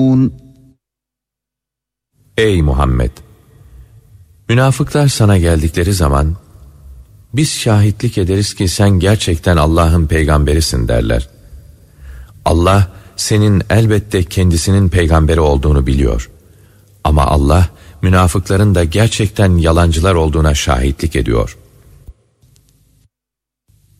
Ey Muhammed! Münafıklar sana geldikleri zaman, biz şahitlik ederiz ki sen gerçekten Allah'ın peygamberisin derler. Allah senin elbette kendisinin peygamberi olduğunu biliyor. Ama Allah münafıkların da gerçekten yalancılar olduğuna şahitlik ediyor.